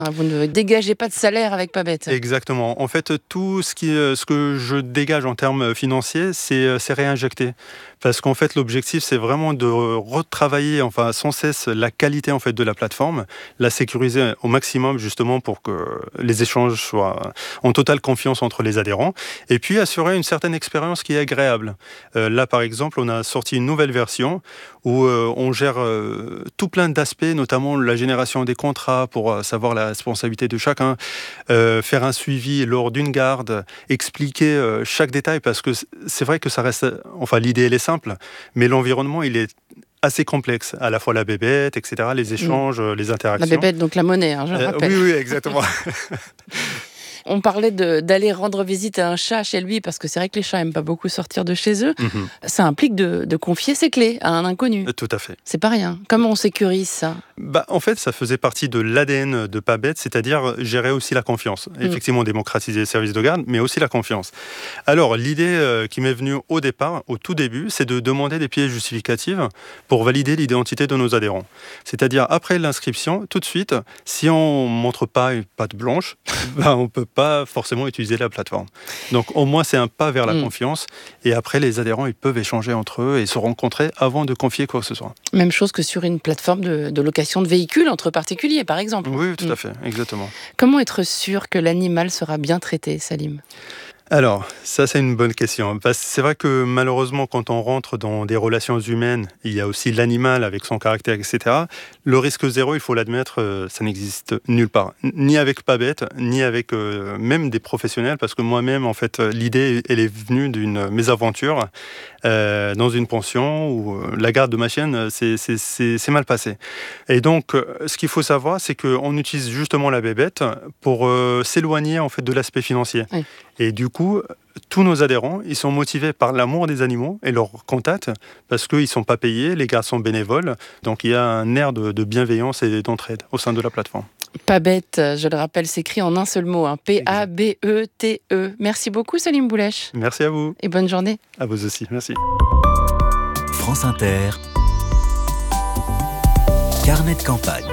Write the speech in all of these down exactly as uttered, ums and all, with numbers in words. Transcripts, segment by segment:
Ah, vous ne dégagez pas de salaire avec Pabet. Exactement. En fait, tout ce, qui, ce que je dégage en termes financiers, c'est, c'est réinjecté. Parce qu'en fait, l'objectif, c'est vraiment de retravailler enfin, sans cesse la qualité en fait, de la plateforme, la sécuriser au maximum justement pour que les échanges soient en totale confiance entre les adhérents et puis assurer une certaine expérience qui est agréable. Euh, là, par exemple, on a sorti une nouvelle version où euh, on gère euh, tout plein d'aspects, notamment la génération des contrats pour euh, savoir la responsabilité de chacun, euh, faire un suivi lors d'une garde, expliquer euh, chaque détail parce que c'est vrai que ça reste, enfin l'idée elle est simple, mais l'environnement il est assez complexe, à la fois la bébête, et cetera, les échanges, mmh. les interactions. La bébête, donc la monnaie, hein, je le euh, rappelle. Oui, oui, exactement. On parlait de, d'aller rendre visite à un chat chez lui, parce que c'est vrai que les chats n'aiment pas beaucoup sortir de chez eux. Mmh. Ça implique de, de confier ses clés à un inconnu. Tout à fait. C'est pas rien. Comment on sécurise ça ? Bah, en fait, ça faisait partie de l'A D N de Pabet, c'est-à-dire gérer aussi la confiance. Mmh. Effectivement, démocratiser les services de garde, mais aussi la confiance. Alors, l'idée euh, qui m'est venue au départ, au tout début, c'est de demander des pièces justificatives pour valider l'identité de nos adhérents. C'est-à-dire, après l'inscription, tout de suite, si on ne montre pas une patte blanche, bah, on ne peut pas forcément utiliser la plateforme. Donc, au moins, c'est un pas vers la mmh. confiance. Et après, les adhérents, ils peuvent échanger entre eux et se rencontrer avant de confier quoi que ce soit. Même chose que sur une plateforme de, de location de véhicules entre particuliers, par exemple. Oui, tout mmh. à fait, exactement. Comment être sûr que l'animal sera bien traité, Salim ? Alors, ça c'est une bonne question. Parce que c'est vrai que malheureusement, quand on rentre dans des relations humaines, il y a aussi l'animal avec son caractère, et cetera. Le risque zéro, il faut l'admettre, ça n'existe nulle part. Ni avec Pabet, ni avec euh, même des professionnels, parce que moi-même, en fait, l'idée, elle est venue d'une mésaventure euh, dans une pension où la garde de ma chienne, c'est, c'est, c'est, c'est mal passé. Et donc, ce qu'il faut savoir, c'est qu'on utilise justement la bébête pour euh, s'éloigner en fait de l'aspect financier. Oui. Et du coup, tous nos adhérents, ils sont motivés par l'amour des animaux et leur contact parce qu'ils ne sont pas payés, les gardes sont bénévoles. Donc, il y a un air de, de bienveillance et d'entraide au sein de la plateforme. Pabet, je le rappelle, s'écrit en un seul mot, hein, P A B E T E. Merci beaucoup, Salim Boulech. Merci à vous. Et bonne journée. À vous aussi, merci. France Inter, carnet de campagne.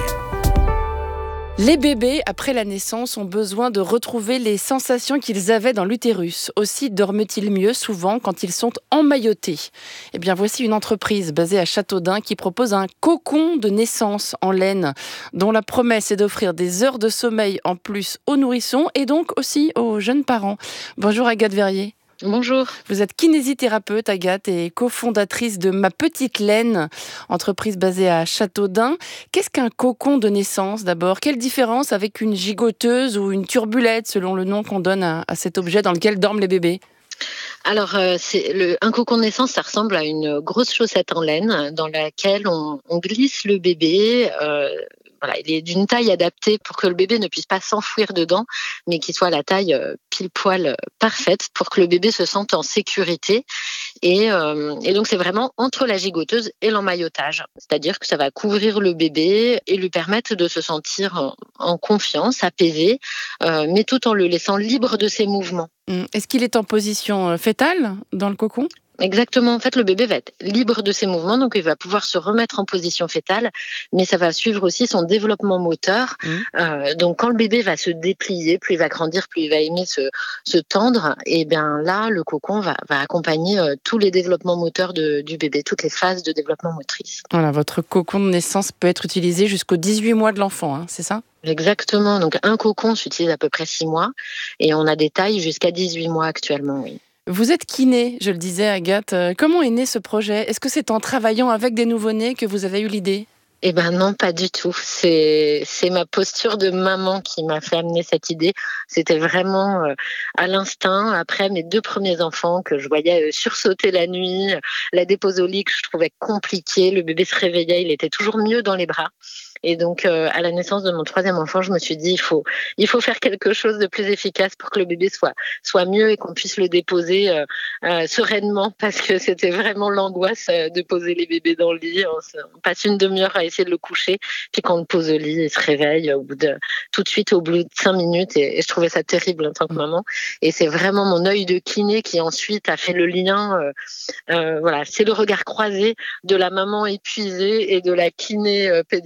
Les bébés, après la naissance, ont besoin de retrouver les sensations qu'ils avaient dans l'utérus. Aussi dorment-ils mieux souvent quand ils sont emmaillotés. Eh bien, voici une entreprise basée à Châteaudun qui propose un cocon de naissance en laine, dont la promesse est d'offrir des heures de sommeil en plus aux nourrissons et donc aussi aux jeunes parents. Bonjour Agathe Verrier. Bonjour. Vous êtes kinésithérapeute, Agathe, et cofondatrice de Ma Petite Laine, entreprise basée à Châteaudun. Qu'est-ce qu'un cocon de naissance d'abord ? Quelle différence avec une gigoteuse ou une turbulette, selon le nom qu'on donne à, à cet objet dans lequel dorment les bébés ? Alors, euh, c'est le, un cocon de naissance, ça ressemble à une grosse chaussette en laine dans laquelle on, on glisse le bébé. Euh, Voilà, il est d'une taille adaptée pour que le bébé ne puisse pas s'enfouir dedans, mais qu'il soit à la taille euh, pile poil parfaite pour que le bébé se sente en sécurité. Et, euh, et donc, c'est vraiment entre la gigoteuse et l'emmaillotage. C'est-à-dire que ça va couvrir le bébé et lui permettre de se sentir en, en confiance, apaisé, euh, mais tout en le laissant libre de ses mouvements. Est-ce qu'il est en position fétale dans le cocon ? Exactement. En fait, le bébé va être libre de ses mouvements, donc il va pouvoir se remettre en position fétale, mais ça va suivre aussi son développement moteur. Mmh. Euh, donc, quand le bébé va se déplier, plus il va grandir, plus il va aimer se, se tendre, et bien là, le cocon va, va accompagner euh, tous les développements moteurs de, du bébé, toutes les phases de développement motrice. Voilà, votre cocon de naissance peut être utilisé jusqu'aux dix-huit mois de l'enfant, hein, c'est ça ? Exactement. Donc, un cocon s'utilise à peu près six mois, et on a des tailles jusqu'à dix-huit mois actuellement, oui. Vous êtes kiné, je le disais Agathe. Comment est né ce projet ? Est-ce que c'est en travaillant avec des nouveau-nés que vous avez eu l'idée ? Eh ben non, pas du tout. C'est c'est ma posture de maman qui m'a fait amener cette idée. C'était vraiment euh, à l'instinct, après mes deux premiers enfants que je voyais euh, sursauter la nuit, la dépose au lit que je trouvais compliquée, le bébé se réveillait, il était toujours mieux dans les bras. Et donc, euh, à la naissance de mon troisième enfant, je me suis dit, il faut, il faut faire quelque chose de plus efficace pour que le bébé soit, soit mieux et qu'on puisse le déposer euh, euh, sereinement, parce que c'était vraiment l'angoisse euh, de poser les bébés dans le lit. On, se, on passe une demi-heure à essayer de le coucher, puis quand on le pose au lit, il se réveille au bout de, tout de suite au bout de cinq minutes. Et, et je trouvais ça terrible en tant que maman. Et c'est vraiment mon œil de kiné qui ensuite a fait le lien. Euh, euh, voilà, c'est le regard croisé de la maman épuisée et de la kiné euh, pédiatrie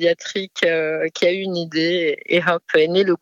Patrick euh, qui a eu une idée et hop, est né le